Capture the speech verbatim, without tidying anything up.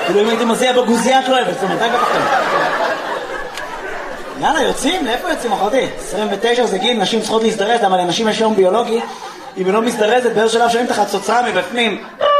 כאילו אם הייתי מזיע בגוזייה את לא אוהבת, זאת אומרת, מתי פתחתם? יאללה, יוצאים? לאיפה יוצאים, אחותי? עשרים ותשע זה גיל, נשים צריכות להזדרז, אבל לנשים יש יום ביולוגי, אם היא לא מזדרזת, באיזה שלב שומעים את החצוצרה מבפנים.